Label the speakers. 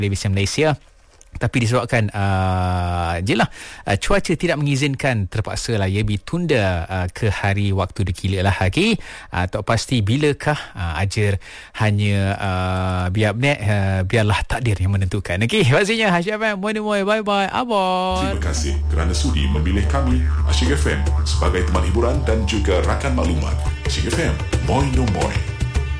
Speaker 1: Televisyen Malaysia. Tapi disebabkan cuaca tidak mengizinkan, terpaksa lah ia ditunda ke hari waktu dikila lah lagi. Tak pasti bilakah ajar hanya biarlah takdir yang menentukan. Okey, pastinya Asyik FM Moy bye-bye. Abon.
Speaker 2: Terima kasih kerana sudi memilih kami Asyik FM sebagai teman hiburan dan juga rakan maklumat. Asyik FM Moy.